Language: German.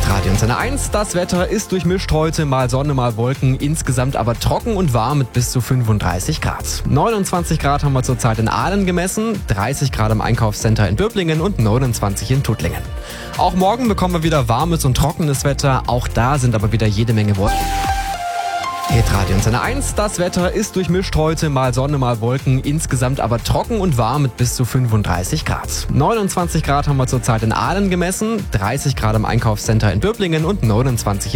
Hitradio Antenne 1. Das Wetter ist durchmischt heute, mal Sonne, mal Wolken, insgesamt aber trocken und warm mit bis zu 35 Grad. 29 Grad haben wir zurzeit in Aalen gemessen, 30 Grad im Einkaufscenter in Böblingen und 29 in Tuttlingen. Auch morgen bekommen wir wieder warmes und trockenes Wetter, auch da sind aber wieder jede Menge Wolken. Hitradio Antenne 1. Das Wetter ist durchmischt heute, mal Sonne, mal Wolken, insgesamt aber trocken und warm mit bis zu 35 Grad. 29 Grad haben wir zurzeit in Aalen gemessen, 30 Grad im Einkaufscenter in Böblingen und 29